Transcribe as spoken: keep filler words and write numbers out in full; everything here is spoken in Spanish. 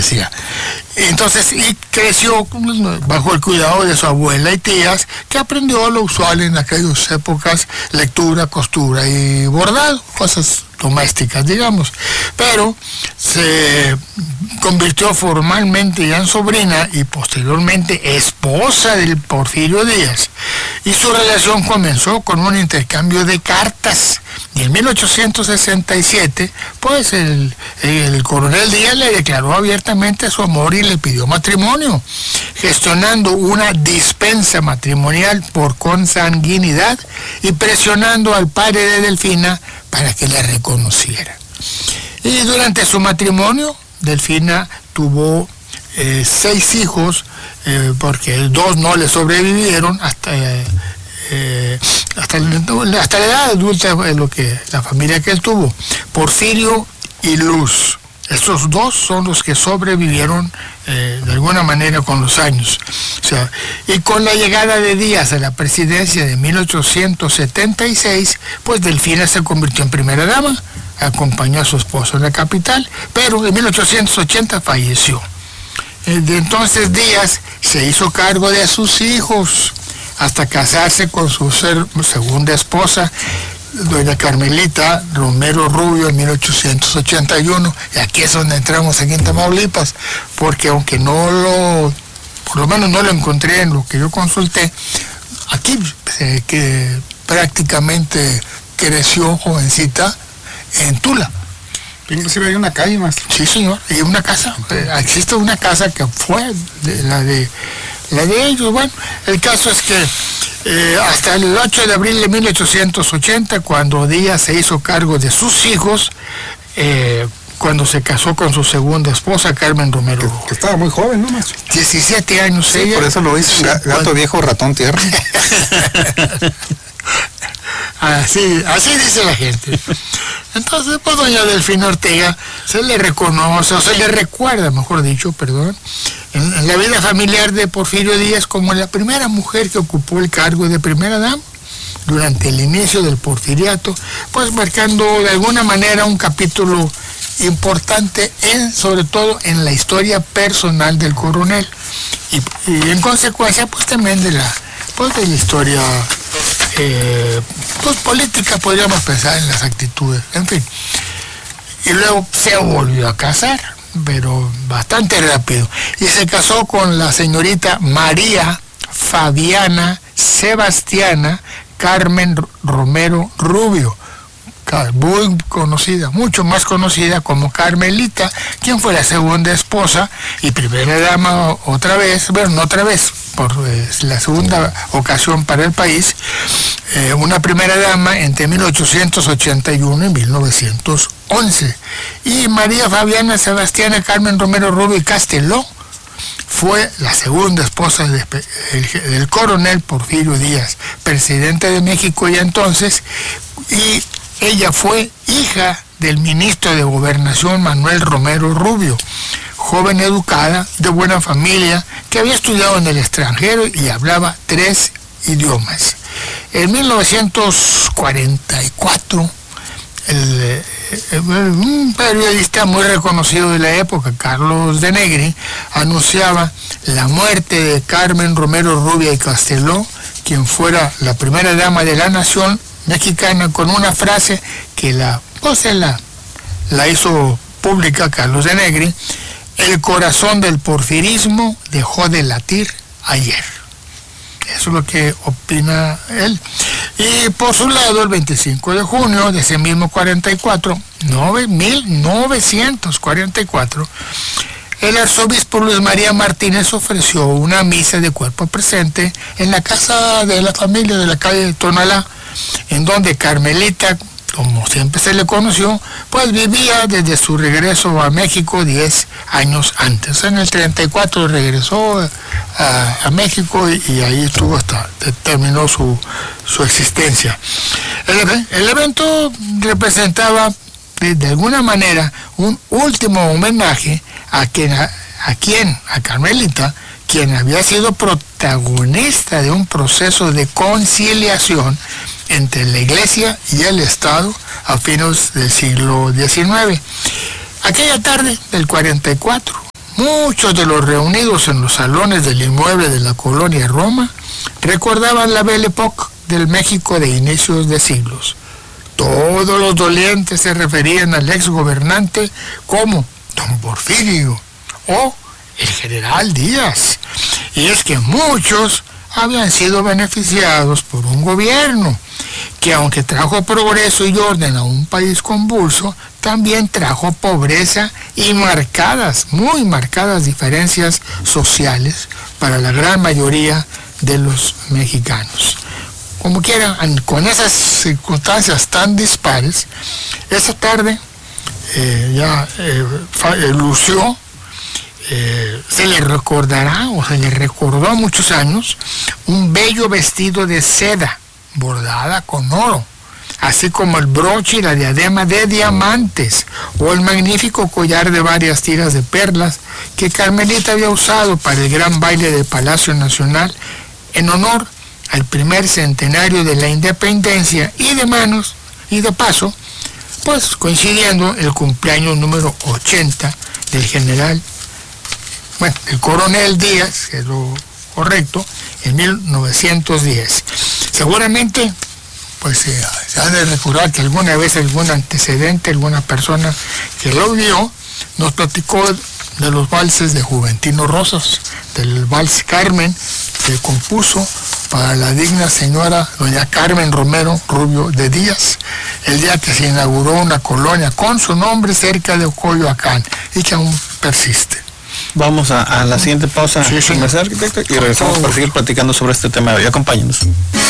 decía. Entonces, y creció bajo el cuidado de su abuela y tías, que aprendió lo usual en aquellas épocas: lectura, costura y bordado, cosas domésticas, digamos. Pero se convirtió formalmente ya en sobrina y posteriormente esposa del Porfirio Díaz. Y su relación comenzó con un intercambio de cartas. Y en mil ochocientos sesenta y siete, pues el, el coronel Díaz le declaró abiertamente su amor y le pidió matrimonio, gestionando una dispensa matrimonial por consanguinidad y presionando al padre de Delfina para que la reconociera. Y durante su matrimonio, Delfina tuvo eh, seis hijos, eh, porque dos no le sobrevivieron hasta... Eh, Eh, hasta, hasta la edad adulta, es lo que la familia que él tuvo: Porfirio y Luz. Estos dos son los que sobrevivieron eh, de alguna manera con los años. O sea, y con la llegada de Díaz a la presidencia de mil ochocientos setenta y seis, pues Delfina se convirtió en primera dama, acompañó a su esposo en la capital, pero en mil ochocientos ochenta falleció. Eh, de entonces Díaz se hizo cargo de sus hijos, hasta casarse con su ser, segunda esposa, doña Carmelita Romero Rubio, en mil ochocientos ochenta y uno. Y aquí es donde entramos, aquí en Tamaulipas, porque aunque no lo, por lo menos no lo encontré en lo que yo consulté, aquí eh, que prácticamente creció jovencita en Tula. Inclusive hay una calle más. Sí, señor, y una casa. Eh, existe una casa que fue de, la de la de ellos. Bueno, el caso es que eh, hasta el ocho de abril de mil ochocientos ochenta, cuando Díaz se hizo cargo de sus hijos, eh, cuando se casó con su segunda esposa, Carmen Romero. Que, que estaba muy joven, ¿no, maestro? diecisiete años, sí, ella. Por eso lo hizo, sí, gato cuando... viejo, ratón tierno. Así, así dice la gente. Entonces, pues doña Delfina Ortega se le reconoce, o se le recuerda, mejor dicho, perdón, en, en la vida familiar de Porfirio Díaz como la primera mujer que ocupó el cargo de primera dama durante el inicio del porfiriato, pues marcando de alguna manera un capítulo importante, en, sobre todo en la historia personal del coronel, y, y en consecuencia pues también de la, pues, de la historia eh, pues, política, podríamos pensar en las actitudes, en fin. Y luego se volvió a casar, pero bastante rápido, y se casó con la señorita María Fabiana Sebastiana Carmen Romero Rubio, muy conocida, mucho más conocida como Carmelita, quien fue la segunda esposa y primera dama otra vez, bueno, no otra vez, por eh, la segunda ocasión para el país, eh, una primera dama entre mil ochocientos ochenta y uno y mil novecientos once. Y María Fabiana Sebastiana Carmen Romero Rubio y Casteló fue la segunda esposa de, el, del coronel Porfirio Díaz, presidente de México ya entonces, y ella fue hija del ministro de Gobernación Manuel Romero Rubio, joven educada, de buena familia, que había estudiado en el extranjero y hablaba tres idiomas. En mil novecientos cuarenta y cuatro, el, el, un periodista muy reconocido de la época, Carlos de Negri, anunciaba la muerte de Carmen Romero Rubio y Casteló, quien fuera la primera dama de la nación mexicana, con una frase que la, pues, la, la hizo pública Carlos de Negri: el corazón del porfirismo dejó de latir ayer. Eso es lo que opina él. Y por su lado, el veinticinco de junio de ese mismo cuarenta y cuatro, mil novecientos cuarenta y cuatro, el arzobispo Luis María Martínez ofreció una misa de cuerpo presente en la casa de la familia de la calle de Tonalá, en donde Carmelita, como siempre se le conoció, pues vivía desde su regreso a México diez años antes. En el treinta y cuatro regresó a, a México y, y ahí estuvo hasta terminó su, su existencia. El, el evento representaba de, de alguna manera un último homenaje a quien, a, a quien, a Carmelita, quien había sido protagonista de un proceso de conciliación entre la Iglesia y el Estado a fines del siglo diecinueve. Aquella tarde del cuarenta y cuatro, Muchos de los reunidos en los salones del inmueble de la colonia Roma recordaban la Belle Époque del México de inicios de siglos. Todos los dolientes se referían al ex gobernante como Don Porfirio o el general Díaz. Y es que muchos habían sido beneficiados por un gobierno que, aunque trajo progreso y orden a un país convulso, también trajo pobreza y marcadas, muy marcadas diferencias sociales para la gran mayoría de los mexicanos. Como quieran, con esas circunstancias tan dispares, esa tarde eh, ya eh, eh, lució, eh, se le recordará o se le recordó a muchos años un bello vestido de seda bordada con oro, así como el broche y la diadema de diamantes o el magnífico collar de varias tiras de perlas que Carmelita había usado para el gran baile del Palacio Nacional en honor al primer centenario de la independencia y de manos y de paso, pues coincidiendo el cumpleaños número ochenta del general, bueno, el coronel Díaz, que es lo correcto, en mil novecientos diez. Seguramente, pues eh, se ha de recordar que alguna vez algún antecedente, alguna persona que lo vio, nos platicó de los valses de Juventino Rosas, del vals Carmen, que compuso para la digna señora doña Carmen Romero Rubio de Díaz, el día que se inauguró una colonia con su nombre cerca de Coyoacán y que aún persiste. Vamos a, a la siguiente pausa, sí, sí. arquitecto, y regresamos para seguir platicando sobre este tema. Y acompáñenos.